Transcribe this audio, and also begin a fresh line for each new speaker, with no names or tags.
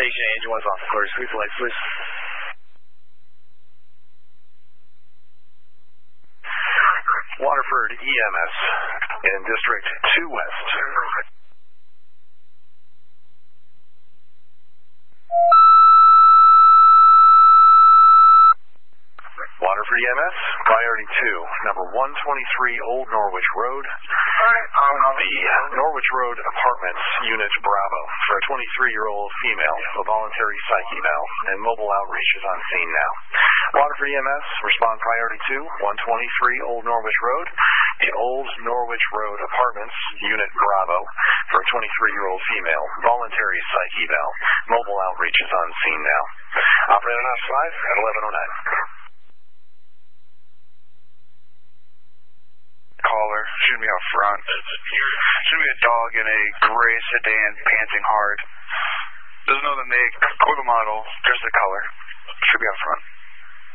station. Engine 1's off the course. Sweep the lights, please.
Waterford EMS in District 2 West. Waterford EMS, priority 2, number 123 Old Norwich Road. The Norwich Road Apartments, Unit Bravo, for a 23-year-old female, a voluntary psych eval, and mobile outreach is on scene now. Waterford EMS, respond priority 2, 123 Old Norwich Road. The Old Norwich Road Apartments, Unit Bravo, for a 23-year-old female, voluntary psych eval, mobile outreach is on scene now. Operator Knox 5 at 11:09.
Caller, should be out front. Should be a dog in a gray sedan, panting hard. Doesn't know the make or the model, just the color. Should be out front.